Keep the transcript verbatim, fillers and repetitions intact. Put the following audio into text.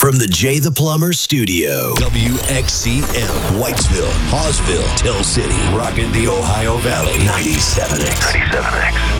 From the Jay the Plumber Studio. W X C M, Whitesville, Hawesville, Tell City, rockin' the Ohio Valley. ninety-seven X. ninety-seven X.